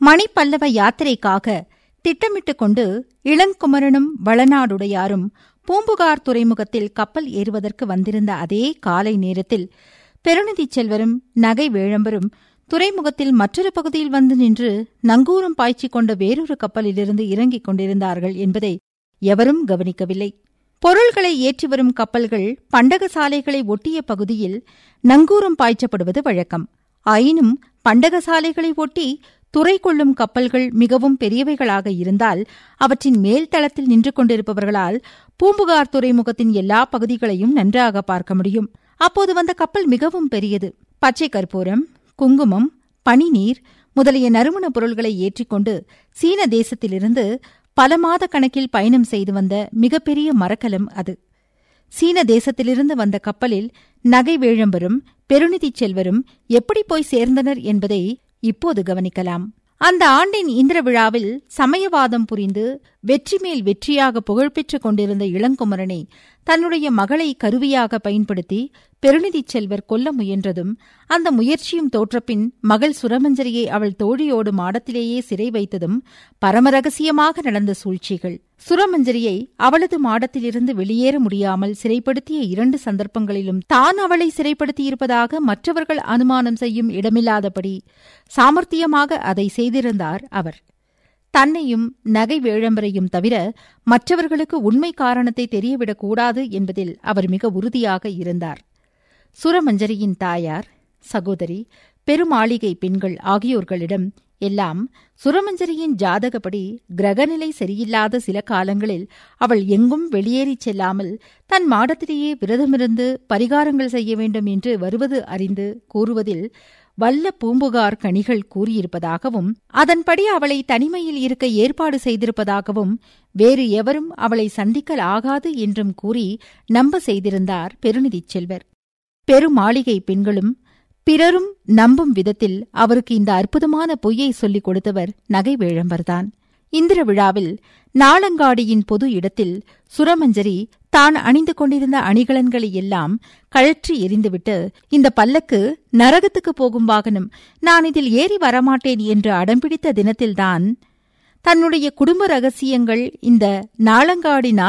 மணிப்பல்லவ யாத்திரைக்காக திட்டமிட்டுக் கொண்டு இளங்குமரனும் வளநாடுடையாரும் பூம்புகார் துறைமுகத்தில் கப்பல் ஏறுவதற்கு வந்திருந்த அதே காலை நேரத்தில் பெருநிதிச் செல்வரும் நகை வேழம்பரும் துறைமுகத்தில் மற்றொரு பகுதியில் வந்து நின்று நங்கூரம் பாய்ச்சிக் கொண்ட வேறொரு கப்பலிலிருந்து இறங்கிக் கொண்டிருந்தார்கள் என்பதை எவரும் கவனிக்கவில்லை. பொருள்களை ஏற்றி வரும் கப்பல்கள் பண்டகசாலைகளை ஒட்டிய பகுதியில் நங்கூரம் பாய்ச்சப்படுவது வழக்கம். ஆயினும் பண்டகசாலைகளை ஒட்டி துறை கொள்ளும் கப்பல்கள் மிகவும் பெரியவைகளாக இருந்தால் அவற்றின் மேல்தளத்தில் நின்று கொண்டிருப்பவர்களால் பூம்புகார் துறைமுகத்தின் எல்லா பகுதிகளையும் நன்றாக பார்க்க முடியும். அப்போது வந்த கப்பல் மிகவும் பெரியது. பச்சை கற்பூரம், குங்குமம், பனிநீர் முதலிய நறுமணப் பொருள்களை ஏற்றிக்கொண்டு சீன தேசத்திலிருந்து பல மாத கணக்கில் பயணம் செய்து வந்த மிகப்பெரிய மரக்கலம் அது. சீன தேசத்திலிருந்து வந்த கப்பலில் நகை வேழம்பரும் பெருநிதிச் செல்வரும் எப்படி போய் சேர்ந்தனர் என்பதை இப்போது கவனிக்கலாம். அந்த ஆண்டின் இந்திர விழாவில் சமயவாதம் புரிந்து வெற்றி மேல் வெற்றியாக புகழ்பெற்றுக் கொண்டிருந்த இளங்குமரனை தன்னுடைய மகளை கருவியாக பயன்படுத்தி பெருநிதிச் செல்வர் கொல்ல முயன்றதும், அந்த முயற்சியும் தோற்றபின் மகள் சுரமஞ்சரியை அவள் தோழியோடு மாடத்திலேயே சிறை வைத்ததும் பரமரகசியமாக நடந்த சூழ்ச்சிகள். சுரமஞ்சரியை அவளது மாடத்திலிருந்து வெளியேற முடியாமல் சிறைப்படுத்திய 2 சந்தர்ப்பங்களிலும் தான் அவளை சிறைப்படுத்தியிருப்பதாக மற்றவர்கள் அனுமானம் செய்யும் இடமில்லாதபடி சாமர்த்தியமாக அதை செய்திருந்தார் அவர். தன்னையும் நகை வேழம்பரையும் தவிர மற்றவர்களுக்கு உண்மை காரணத்தை தெரியவிடக்கூடாது என்பதில் அவர் மிக உறுதியாக இருந்தார். சுரமஞ்சரியின் தாயார், சகோதரி, பெருமாளிகை பெண்கள் ஆகியோர்களிடம் எல்லாம் சுரமஞ்சரியின் ஜாதகப்படி கிரகநிலை சரியில்லாத சில காலங்களில் அவள் எங்கும் வெளியேறிச் செல்லாமல் தன் மாடத்திலேயே விரதமிருந்து பரிகாரங்கள் செய்ய வேண்டும் என்று வருவது அறிந்து கூறுவதில் வல்ல பூம்புகார் கணிகள் கூறியிருப்பதாகவும், அதன்படி அவளை தனிமையில் இருக்க ஏற்பாடு செய்திருப்பதாகவும், வேறு எவரும் அவளை சந்திக்கல் ஆகாது என்றும் கூறி நம்ப செய்திருந்தார் பெருநிதிச் செல்வர். பெருமாளிகை பெண்களும் பிறரும் நம்பும் விதத்தில் அவருக்கு இந்த அற்புதமான பொய்யை சொல்லிக் கொடுத்தவர் நகை வேழம்பர்தான். இந்திர விழாவில் நாளங்காடியின் பொது இடத்தில் சுரமஞ்சரி தான் அணிந்து கொண்டிருந்த அணிகலன்களை எல்லாம் கழற்றி எறிந்துவிட்டு, இந்த பல்லக்கு நரகத்துக்கு போகும் வாகனம், நான் இதில் ஏறி வரமாட்டேன் என்று அடம்பிடித்த தினத்தில்தான் தன்னுடைய குடும்ப ரகசியங்கள் இந்த நாளங்காடி